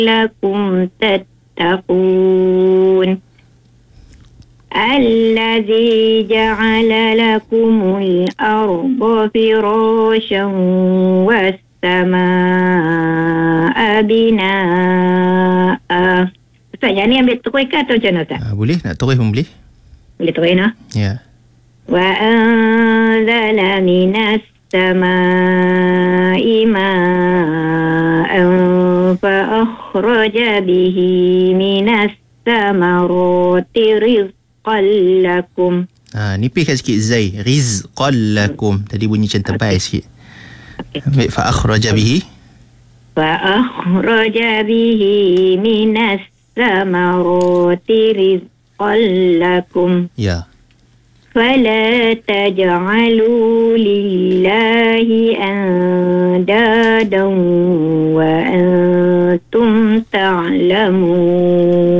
لعلكم تتقون الذي جعل لكم الأرض فراشا والسماء بناء. Ustaz, yang ni ambil terus ke atau macam mana Ustaz? Boleh, nak terus pun boleh. Boleh terus no? Ya. Wa anzala minas samai ma'an fa akhraja bihi minas samarati rizqan lakum. Nipihkan sikit zai. Rizqan lakum. Tadi bunyi macam tebal sikit. Ambil fa akhraja bihi. Fa akhraja bihi minas samarati rizqan lakum. Ya. فلا تجعلوا لله أندادا وأنتم تعلمون.